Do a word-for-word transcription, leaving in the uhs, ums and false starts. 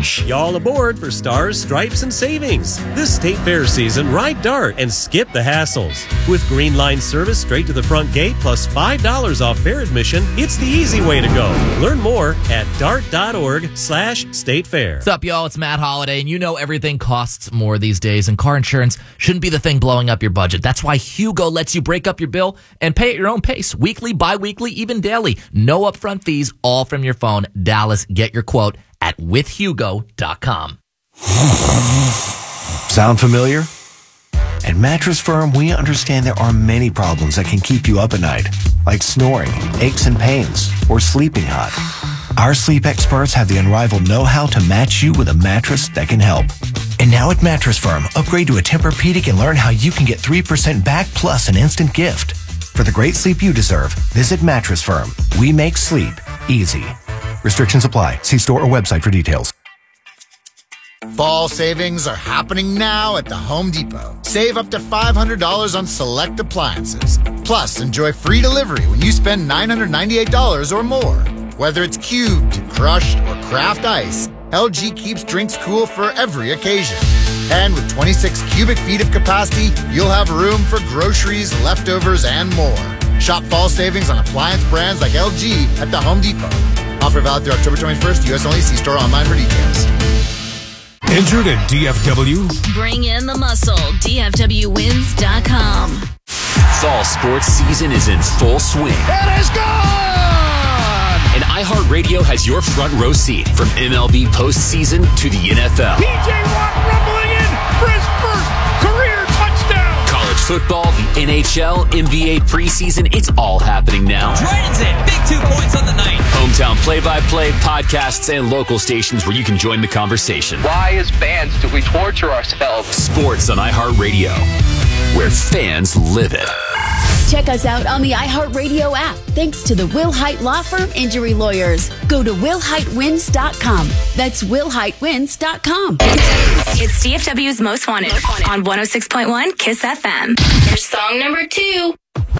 Lounge. Y'all aboard for Stars, Stripes, and Savings. This State Fair season, ride Dart and skip the hassles. With Green Line service straight to the front gate plus five dollars off fair admission, it's the easy way to go. Learn more at dart.org slash state fair. What's up, y'all? It's Matt Holiday, and you know everything costs more these days, and car insurance shouldn't be the thing blowing up your budget. That's why Hugo lets you break up your bill and pay at your own pace. Weekly, bi-weekly, even daily. No upfront fees, all from your phone. Dallas, get your quote at with hugo dot com. Sound familiar? At Mattress Firm, we understand there are many problems that can keep you up at night, like snoring, aches and pains, or sleeping hot. Our sleep experts have the unrivaled know-how to match you with a mattress that can help. And now at Mattress Firm, upgrade to a Tempur-Pedic and learn how you can get three percent back plus an instant gift. For the great sleep you deserve, visit Mattress Firm. We make sleep easy. Restrictions apply. See store or website for details. Fall savings are happening now at the Home Depot. Save up to five hundred dollars on select appliances. Plus, enjoy free delivery when you spend nine hundred ninety-eight dollars or more. Whether it's cubed, crushed, or craft ice, L G keeps drinks cool for every occasion. And with twenty-six cubic feet of capacity, you'll have room for groceries, leftovers, and more. Shop fall savings on appliance brands like L G at the Home Depot. Offer valid through October twenty-first, U S only. See store online for details. Entered at D F W. Bring in the muscle. D F W wins dot com. Fall sports season is in full swing. It is gone! And iHeartRadio has your front row seat from M L B postseason to the N F L. P J Watt rumbling in for his first career touchdown. College football, the N H L, N B A preseason, it's all happening now. Dragons in, big two points on the night. Hometown play-by-play, podcasts, and local stations where you can join the conversation. Why, as fans, do we torture ourselves? Sports on iHeartRadio, where fans live it. Check us out on the iHeartRadio app, thanks to the Will Hite Law Firm Injury Lawyers. Go to will hite wins dot com. That's will hite wins dot com. It's D F W's Most Wanted on one oh six point one KISS F M. Here's song number two.